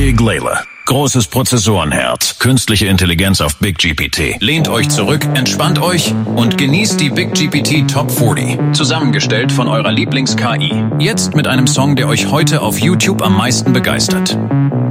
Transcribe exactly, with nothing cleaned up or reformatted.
Big Layla. Großes Prozessorenherz, künstliche Intelligenz auf Big G P T. Lehnt euch zurück, entspannt euch und genießt die Big G P T Top vierzig. Zusammengestellt von eurer Lieblings-K I. Jetzt mit einem Song, der euch heute auf YouTube am meisten begeistert.